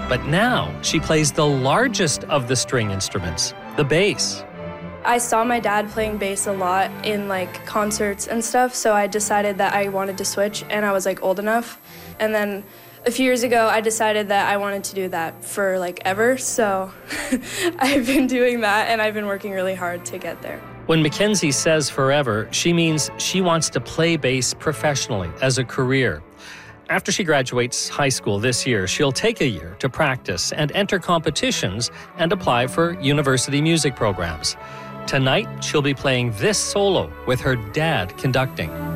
But now she plays the largest of the string instruments, the bass. I saw my dad playing bass a lot in concerts and stuff, so I decided that I wanted to switch, and I was old enough. And then a few years ago, I decided that I wanted to do that for ever, so I've been doing that, and I've been working really hard to get there. When Mackenzie says forever, she means she wants to play bass professionally as a career. After she graduates high school this year, she'll take a year to practice and enter competitions and apply for university music programs. Tonight, she'll be playing this solo with her dad conducting.